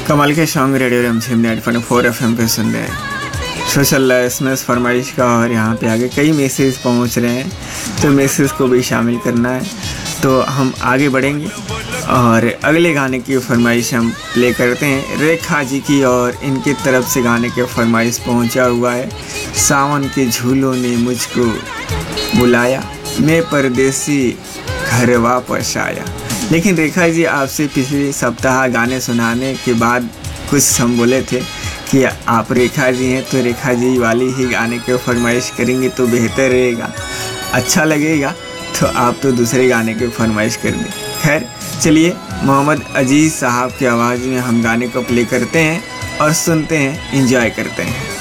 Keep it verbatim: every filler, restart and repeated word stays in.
कमाल के song radio रमझिम ninety point four F M पे सुन रहे हैं। सोशल एस एम एस फरमाइश का और यहाँ पे आगे कई मैसेज पहुँच रहे हैं, तो मैसेज को भी शामिल करना है। तो हम आगे बढ़ेंगे और अगले गाने की फरमाइश हम प्ले करते हैं रेखा जी की, और इनकी तरफ से गाने के फरमाइश पहुँचा हुआ है। सावन के झूलों ने मुझको बुलाया, मैं परदेसी घर वापस आया। लेकिन रेखा जी, आपसे पिछले सप्ताह गाने सुनाने के बाद कुछ हम बोले थे कि आप रेखा जी हैं, तो रेखा जी वाली ही गाने के फरमाइश करेंगे तो बेहतर रहेगा, अच्छा लगेगा। तो आप तो दूसरे गाने के फरमाइश कर दें। खैर चलिए, मोहम्मद अजीज़ साहब की आवाज़ में हम गाने को प्ले करते हैं और सुनते हैं, एंजॉय करते हैं।